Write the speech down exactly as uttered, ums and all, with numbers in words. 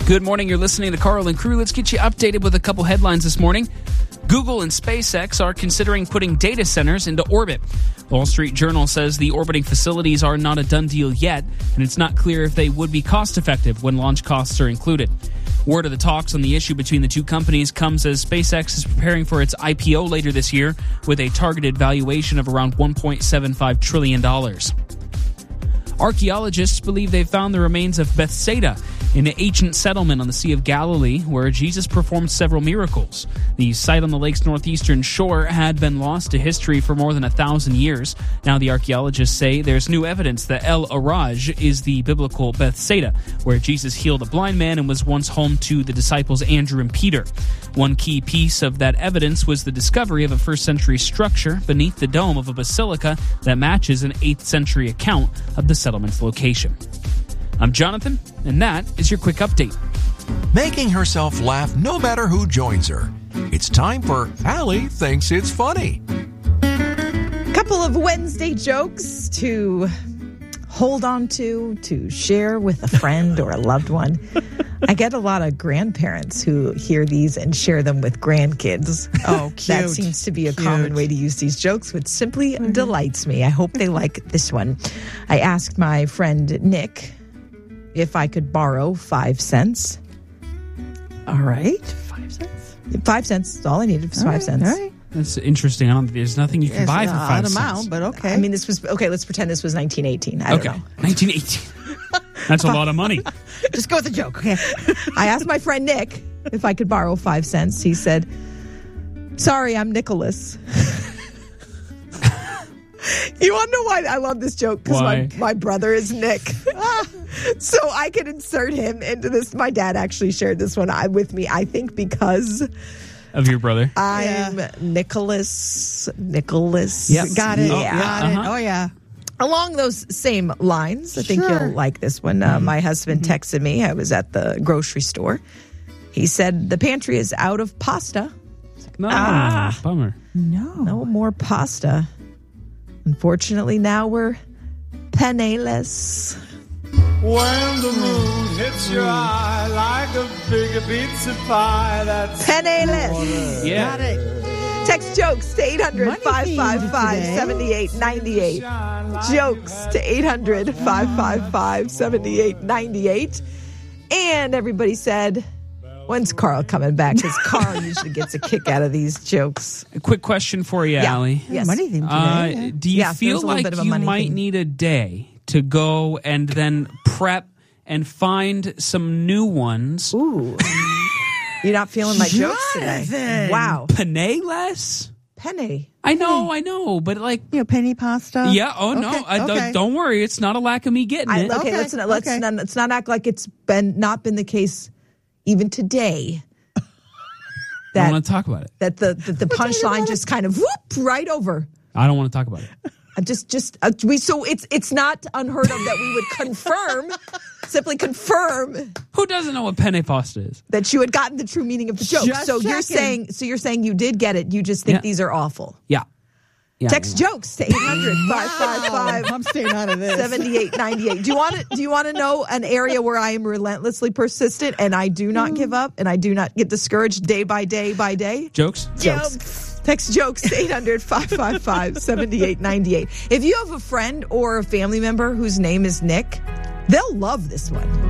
Good morning. You're listening to Carl and Crew. Let's get you updated with a couple headlines this morning. Google and SpaceX are considering putting data centers into orbit. The Wall Street Journal says the orbiting facilities are not a done deal yet, and it's not clear if they would be cost-effective when launch costs are included. Word of the talks on the issue between the two companies comes as SpaceX is preparing for its I P O later this year with a targeted valuation of around one point seven five trillion dollars. Archaeologists believe they've found the remains of Bethsaida, an ancient settlement on the Sea of Galilee where Jesus performed several miracles. The site on the lake's northeastern shore had been lost to history for more than a thousand years. Now the archaeologists say there's new evidence that El Araj is the biblical Bethsaida, where Jesus healed a blind man and was once home to the disciples Andrew and Peter. One key piece of that evidence was the discovery of a first century structure beneath the dome of a basilica that matches an eighth century account of the settlement's location. I'm Jonathan, and that is your quick update. Making herself laugh no matter who joins her. It's time for Allie Thinks It's Funny. Couple of Wednesday jokes to hold on to, to share with a friend or a loved one. I get a lot of grandparents who hear these and share them with grandkids. Oh, cute. That seems to be a cute. common way to use these jokes, which simply mm-hmm. delights me. I hope they like this one. I asked my friend Nick if I could borrow five cents. All right. Five cents? Five cents. That's all I needed was all five right, cents. All right. That's interesting. I don't think there's nothing you can Yes, buy for five cents. amount, but okay. I mean, this was, okay, let's pretend this was nineteen eighteen. I don't okay. know. nineteen eighteen. That's a lot of money. Just go with the joke, okay? I asked my friend Nick if I could borrow five cents. He said, sorry, I'm Nicholas. You want to know why I love this joke? Because my, my brother is Nick. So I could insert him into this. My dad actually shared this one with me, I think, because of your brother. I'm yeah. Nicholas. Nicholas. Yep. Got it. Yeah. Got Uh-huh. it. Oh, yeah. Along those same lines, I think Sure. you'll like this one. Uh, my husband Mm-hmm. texted me. I was at the grocery store. He said, the pantry is out of pasta. No, Ah. bummer. No. No more pasta. Unfortunately, now we're penniless. When the moon hits your eye like a big pizza pie, that's Penniless. Yeah. Got it. Text jokes to eight hundred, five five five, seven eight nine eight. Jokes to eight hundred, five five five, seven eight nine eight. And everybody said, when's Carl coming back? Because Carl usually gets a kick out of these jokes. A quick question for you, Yeah. Allie. Yes. Money theme today. Uh, yeah. do you Yeah, feel there's a little like bit of a you money might theme. need a day to go and then prep and find some new ones? Ooh. You're not feeling my jokes today. Jonathan. Wow. Penne-less? Penne. I know, I know, but like, You know, penny pasta. yeah, oh no, Okay, I, don't- okay. don't worry, it's not a lack of me getting I, it. okay, Okay, let's, not, let's, okay. not, let's not act like it's been not been the case even today. I That don't want to talk about it. that the the, the punchline just kind of whoop right over. I don't want to talk about it. I'm just just uh, we so it's it's not unheard of that we would confirm, simply confirm Who doesn't know what penne pasta is? that you had gotten the true meaning of the joke. Just so you're checking. saying so you're saying you did get it. You just think Yeah. these are awful. Yeah. yeah Text jokes to eight hundred, five five five, I'm staying out of this. seventy-eight ninety-eight. Do you want to do you want to know an area where I am relentlessly persistent and I do not give up and I do not get discouraged day by day by day? Jokes? Jokes. Text jokes to eight hundred, five five five, seven eight nine eight. If you have a friend or a family member whose name is Nick, they'll love this one.